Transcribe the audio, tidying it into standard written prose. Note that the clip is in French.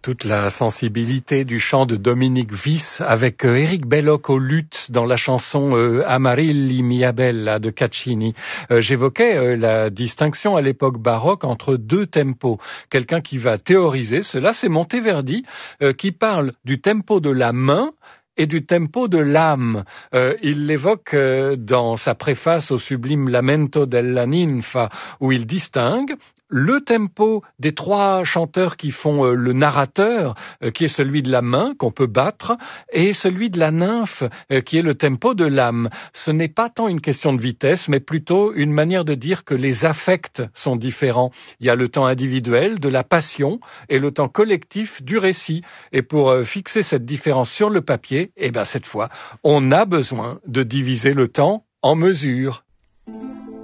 Toute la sensibilité du chant de Dominique Vis avec Éric Belloc au luth dans la chanson Amarilli mia bella de Caccini. J'évoquais la distinction à l'époque baroque entre deux tempos. Quelqu'un qui va théoriser cela, c'est Monteverdi qui parle du tempo de la main et du tempo de l'âme. Il l'évoque dans sa préface au sublime Lamento della Ninfa, où il distingue le tempo des trois chanteurs qui font le narrateur, qui est celui de la main qu'on peut battre, et celui de la nymphe, qui est le tempo de l'âme. Ce n'est pas tant une question de vitesse, mais plutôt une manière de dire que les affects sont différents. Il y a le temps individuel de la passion et le temps collectif du récit. Et pour fixer cette différence sur le papier, cette fois, on a besoin de diviser le temps en mesures.